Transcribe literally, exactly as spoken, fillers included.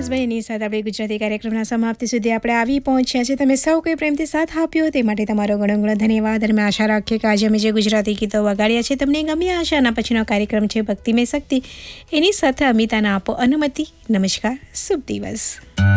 સુભાષભાઈ એની સાથે આપણે ગુજરાતી કાર્યક્રમના સમાપ્તિ સુધી આપણે આવી પહોંચ્યા છે. તમે સૌ કોઈ પ્રેમથી સાથ આપ્યો તે માટે તમારો ઘણો ઘણો ધન્યવાદ. અને મેં આશા રાખીએ કે આજે અમે જે ગુજરાતી ગીતો વગાડ્યા છે તમને ગમ્યા હશે. આના પછીનો કાર્યક્રમ છે ભક્તિમય શક્તિ. એની સાથે અમિતાને આપો અનુમતિ. નમસ્કાર, શુભ દિવસ.